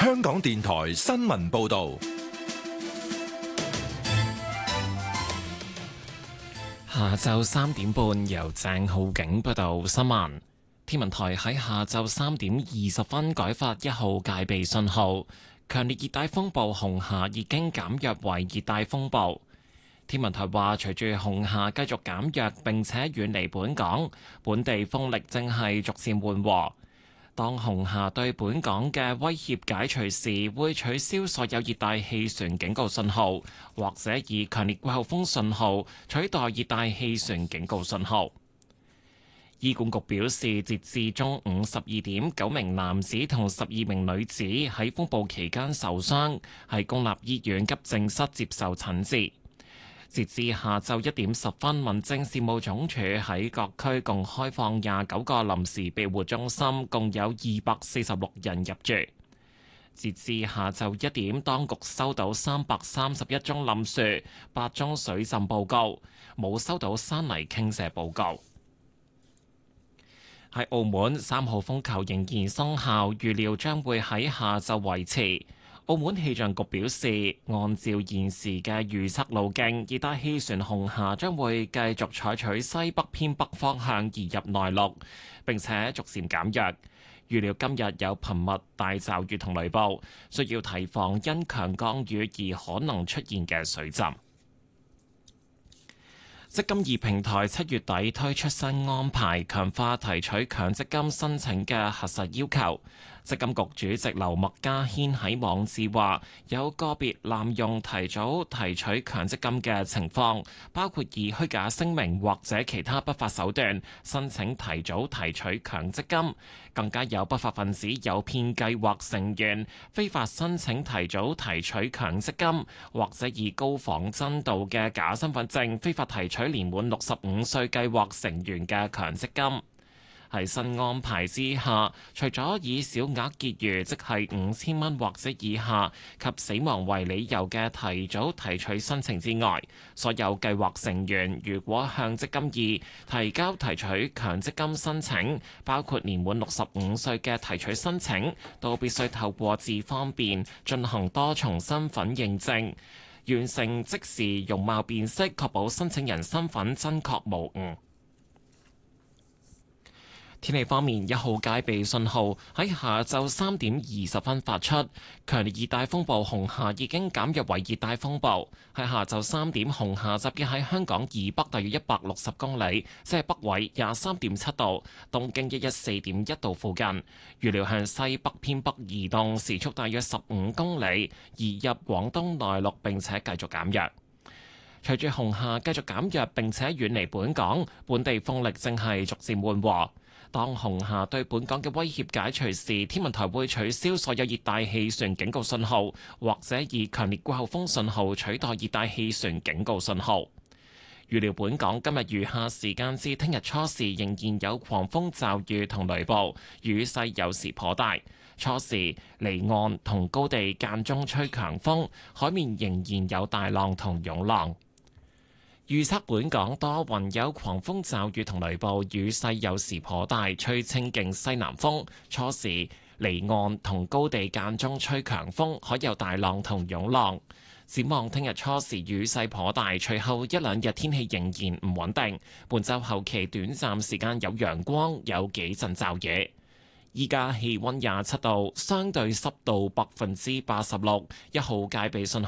香港電台新聞報道。 下晝3點半，由鄭浩景報道新聞。天文台喺下晝3點20分改發1號戒備信號，強烈熱帶風暴紅霞已經減弱為熱帶風暴。天文台話，隨住紅霞繼續減弱並且遠離本港，本地風力正係逐漸緩和。當紅霞對本港嘅威脅解除時，會取消所有熱帶氣旋警告信號，或者以強烈季候風信號取代熱帶氣旋警告信號。醫管局表示，截至中午12點，9名男子同12名女子喺風暴期間受傷，喺公立醫院急症室接受診治。截至下晝1點10分，民政事務總署喺各區共開放29個臨時庇護中心，共有246人入住。截至下晝1點，當局收到331宗冧樹、8宗水浸報告，冇收到山泥傾瀉報告。喺澳門，3號風球仍然生效，預料將會喺下晝維持。澳門氣象局表示，按照現時嘅預測路徑，熱帶氣旋紅霞將會繼續採取西北偏北方向移入內陸，並且逐漸減弱。預料今日有頻密大驟雨同雷暴，需要提防因強降雨而可能出現嘅水浸。積金易平台7月底推出新安排，強化提取強積金申請嘅核實要求。積金局主席劉麥嘉軒喺網誌話，有個別濫用提早提取強積金嘅情況，包括以虛假聲明或者其他不法手段申請提早提取強積金，更加有不法分子誘騙計劃成員非法申請提早提取強積金，或者以高仿真度嘅假身份證非法提取年滿65歲計劃成員嘅強積金。喺新安排之下，除咗以小額結餘，即係5000蚊或者以下及死亡為理由嘅提早提取申請之外，所有計劃成員如果向積金易提交提取強積金申請，包括年滿65歲嘅提取申請，都必須透過智方便進行多重身份認證，完成即時容貌辨識，確保申請人身份真確無誤。天氣方面，1號戒備信號喺下晝3點20分發出，強烈熱帶風暴紅霞已經減弱為熱帶風暴。喺下晝3點，紅霞集結喺香港以北大約160公里，即係北緯23.7度、東經114.1度附近。預料向西北偏北移動，時速大約15公里，移入廣東內陸並且繼續減弱。隨住紅霞繼續減弱並且遠離本港，本地風力正係逐漸緩和。當紅霞對本港嘅威脅解除時，天文台會取消所有熱帶氣旋警告信號，或者以強烈季候風信號取代熱帶氣旋警告信號。預料本港今日餘下時間至聽日初時仍然有狂風驟雨同雷暴，雨勢有時頗大。初時離岸同高地間中吹強風，海面仍然有大浪同湧浪。預測本港多雲，有狂風驟雨同雷暴，雨勢有時頗大，吹清勁西南風。初時離岸同高地間中吹強風，海有大浪同湧浪。展望聽日初時雨勢頗大，隨後一兩日天氣仍然唔穩定。本週後期短暫時間有陽光，有幾陣驟雨。依家氣溫27度，相對濕度86%，1號戒備信號